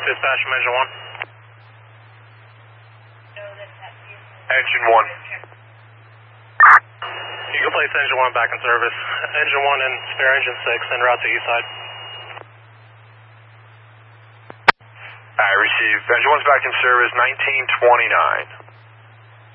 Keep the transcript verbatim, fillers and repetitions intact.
Dispatch from engine one. Engine one. You can place engine one back in service. Engine one and spare engine six en route to east side. I receive. Engine one's back in service, nineteen twenty-nine.